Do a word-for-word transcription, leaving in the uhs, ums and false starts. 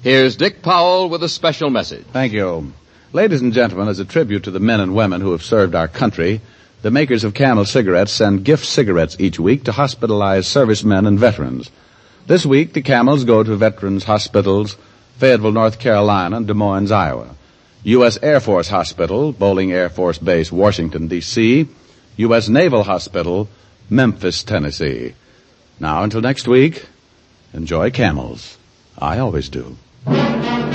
Here's Dick Powell with a special message. Thank you. Ladies and gentlemen, as a tribute to the men and women who have served our country, the makers of Camel cigarettes send gift cigarettes each week to hospitalized servicemen and veterans. This week, the Camels go to veterans' hospitals, Fayetteville, North Carolina, and Des Moines, Iowa. U S Air Force Hospital, Bolling Air Force Base, Washington, D C, U S Naval Hospital, Memphis, Tennessee. Now, until next week, enjoy Camels. I always do.